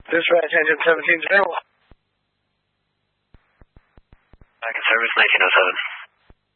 Dispatch engine 17's available. Back in service 1907.